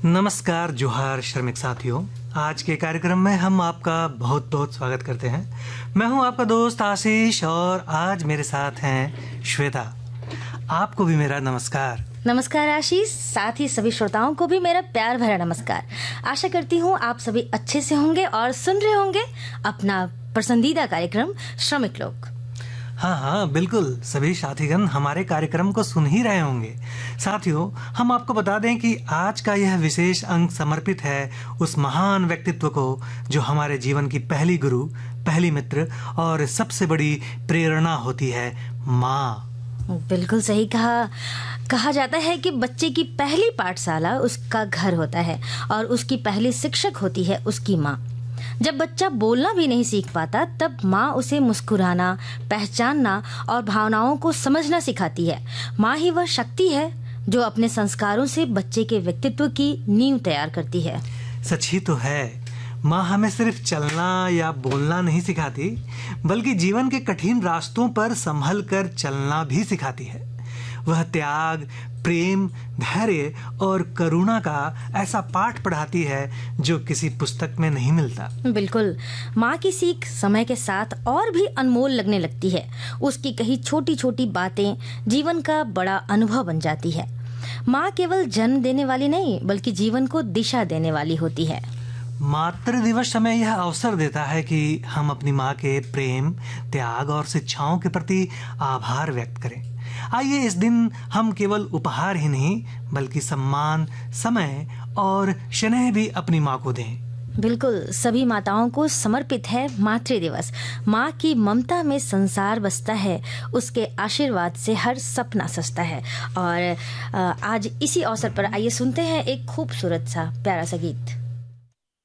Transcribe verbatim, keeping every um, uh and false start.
नमस्कार, जोहार श्रमिक साथियों। आज के कार्यक्रम में हम आपका बहुत बहुत स्वागत करते हैं। मैं हूं आपका दोस्त आशीष और आज मेरे साथ हैं श्वेता। आपको भी मेरा नमस्कार। नमस्कार आशीष, साथ ही सभी श्रोताओं को भी मेरा प्यार भरा नमस्कार। आशा करती हूँ आप सभी अच्छे से होंगे और सुन रहे होंगे अपना पसंदीदा कार्यक्रम श्रमिक लोक। हाँ हाँ बिल्कुल, सभी साथीगण हमारे कार्यक्रम को सुन ही रहे होंगे। साथियों, हम आपको बता दें कि आज का यह विशेष अंक समर्पित है उस महान व्यक्तित्व को जो हमारे जीवन की पहली गुरु, पहली मित्र और सबसे बड़ी प्रेरणा होती है, माँ। बिल्कुल सही कहा। कहा जाता है कि बच्चे की पहली पाठशाला उसका घर होता है और उसकी पहली शिक्षक होती है उसकी माँ। जब बच्चा बोलना भी नहीं सीख पाता तब माँ उसे मुस्कुराना, पहचानना और भावनाओं को समझना सिखाती है। माँ ही वह शक्ति है जो अपने संस्कारों से बच्चे के व्यक्तित्व की नींव तैयार करती है। सच ही तो है। माँ हमें सिर्फ चलना या बोलना नहीं सिखाती, बल्कि जीवन के कठिन रास्तों पर संभल कर चलना भी सिखाती है। वह त्याग, प्रेम, धैर्य और करुणा का ऐसा पाठ पढ़ाती है जो किसी पुस्तक में नहीं मिलता। बिल्कुल, माँ की सीख समय के साथ और भी अनमोल लगने लगती है। उसकी कही छोटी छोटी बातें जीवन का बड़ा अनुभव बन जाती है। माँ केवल जन्म देने वाली नहीं, बल्कि जीवन को दिशा देने वाली होती है। मातृ दिवस हमें यह अवसर देता है कि हम अपनी माँ के प्रेम, त्याग और शिक्षाओं के प्रति आभार व्यक्त करें। आइए इस दिन हम केवल उपहार ही नहीं, बल्कि सम्मान, समय और स्नेह भी अपनी माँ को दें। बिल्कुल, सभी माताओं को समर्पित है मातृ दिवस। माँ की ममता में संसार बसता है, उसके आशीर्वाद से हर सपना सजता है। और आज इसी अवसर पर आइए सुनते हैं एक खूबसूरत सा प्यारा सा गीत।